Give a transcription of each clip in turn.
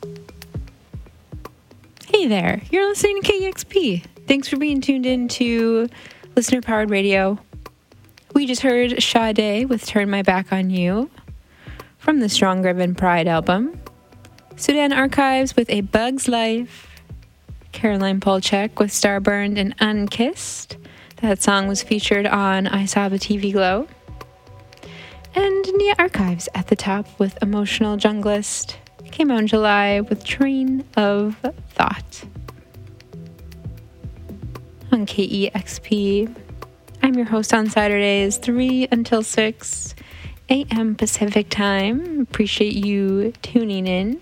Hey there, you're listening to KEXP. Thanks for being tuned in to Listener Powered Radio. We just heard Sade with Turn My Back on You from the Stronger Than Pride album. Sudan Archives with A Bug's Life. Caroline Polchek with Starburned and Unkissed. That song was featured on I Saw the TV Glow. And Nia Archives at the top with Emotional Junglist. Came out in July with Train of Thought. On KEXP, I'm your host on Saturdays, 3 until 6 a.m. Pacific time. Appreciate you tuning in.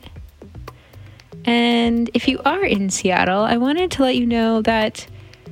And if you are in Seattle, I wanted to let you know that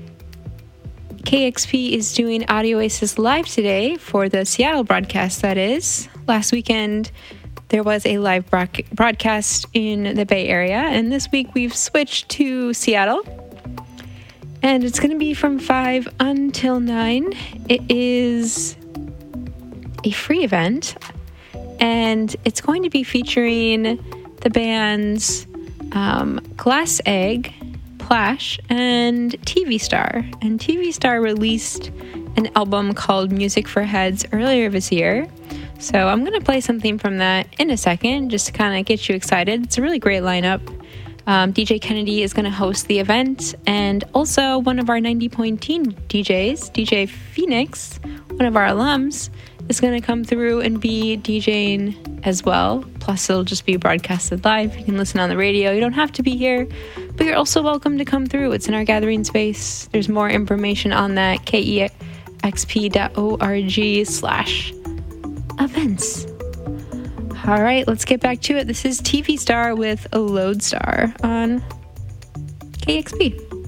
KEXP is doing Audio Oasis Live today for the Seattle broadcast, that is. Last weekend, there was a live broadcast in the Bay Area, and this week we've switched to Seattle. And it's going to be from 5 until 9. It is a free event, and it's going to be featuring the bands Glass Egg, Plash, and TV Star. And TV Star released an album called Music for Heads earlier this year. So I'm going to play something from that in a second, just to kind of get you excited. It's a really great lineup. DJ Kennedy is going to host the event, and also one of our 90.10 DJs, DJ Phoenix, one of our alums, is going to come through and be DJing as well. Plus, it'll just be broadcasted live. You can listen on the radio. You don't have to be here, but you're also welcome to come through. It's in our gathering space. There's more information on that, kexp.org/events. All right, let's get back to it. This is TV Star with a Lodestar on KEXP.